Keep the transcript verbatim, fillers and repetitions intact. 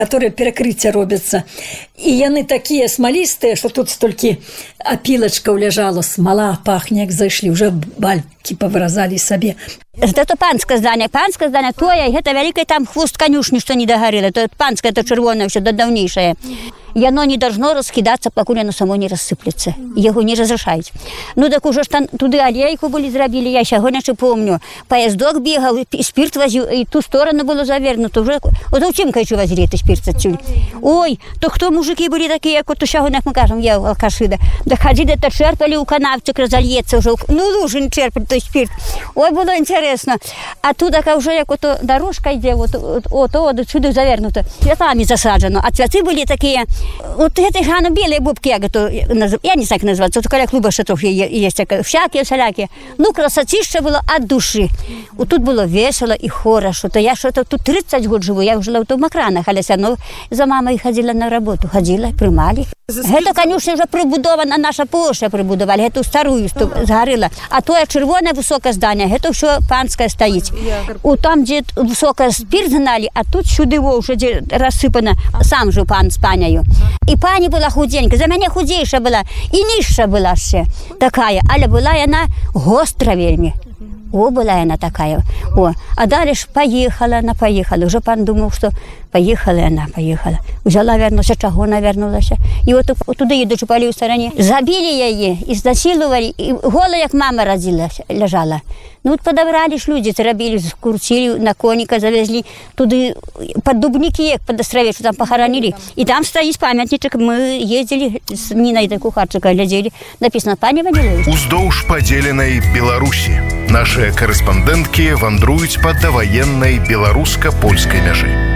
которые перакрыцця робяцца. І яны такія смалістыя, што тут столькі апілачкаў ляжала, смала пахне, як зайшлі, уже балькі павыразалі сабе. Это панскае здание, панскае здание, тое, гэта вялікае там хвост канюшні, што не дагарыла, то панскае, то чырвонае, ўсё даўнейшае. Яно не должно раскидаться, пакуль яно само не рассыплецца. Яго не разрешаюць. Ну так уже ж там туды алейку былі зрабілі, я сягоння ще помню. Паяздок бегаў, спирт возіў, і ту сторону было завернуто. Уже от учимка еще возили этот спирт отсюль. Ой, то хто мужики были такие, як от сягоння, як мы кажем, я алкашида. Да ходили, то черпали у канавчик, разольется уже. Ну лужин черпали той спирт. Ой, было интересно. А тут така вже як ото дорожка йде, от, от, от, от сюди завернуто. Цвятами засаджено. А цвяты были такие. Вот это гано белые бубки, я, готов, я не знаю, как называется, вот коля клуба шатов есть, всякие, всякие. Ну, красотища было от души. Вот тут было весело и хорошо. То я что-то тут тридцать год живу, я жила в том Макранах, але все равно за мамой ходила на работу, ходила, примали. Это, конечно, уже прибудована наша площа прибудовали, эту старую, что сгорела. А то червоное высокое здание, это все панское стоит. У там, где высокое спирт гнали, а тут сюда его уже рассыпано, сам же пан с панею. И пані була худенька, за мене худейша була, і нижча була ще такая, але була вона гостра вельми. О, была она такая. О, а далі ж поїхала, она поїхала. Уже пан думав, що поїхала она, поїхала. Взяла, вернулася, чого вона вернулася. І от туди їдучи по лівій стороні. Забили її, і знасилували, і гола, як мама родила, лежала. Ну, от подобрали ж люди, це робили, скрутили, на коника завезли туди, под Дубники, як под острове, що там похоронили. І там стоїть пам'ятничок, ми їздили з Ниной, та кухарчика, глядели, написано «Пані Ванілович». Уздоўж падзеленай Беларусі нашыя карэспандэнткі вандруюць па даваеннай беларуска-польскай мяжы.